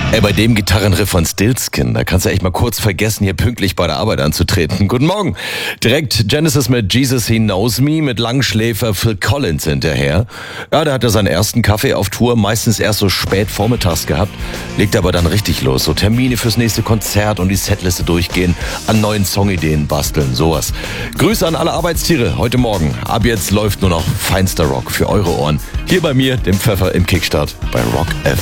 Ey, bei dem Gitarrenriff von Stillskin, da kannst du echt mal kurz vergessen, hier pünktlich bei der Arbeit anzutreten. Guten Morgen. Direkt Genesis mit Jesus He Knows Me, mit Langschläfer Phil Collins hinterher. Ja, da hat er seinen ersten Kaffee auf Tour, meistens erst so spät vormittags gehabt, legt aber dann richtig los. So Termine fürs nächste Konzert und die Setliste durchgehen, an neuen Songideen basteln, sowas. Grüße an alle Arbeitstiere heute Morgen. Ab jetzt läuft nur noch feinster Rock für eure Ohren. Hier bei mir, dem Pfeffer im Kickstart bei Rock FM.